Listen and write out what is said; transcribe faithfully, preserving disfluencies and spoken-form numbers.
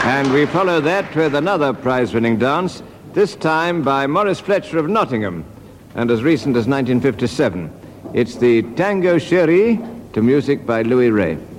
And we follow that with another prize-winning dance, this time by Maurice Fletcher of Nottingham, and as recent as nineteen fifty-seven. It's the Tango Chéri to music by Louis Ray.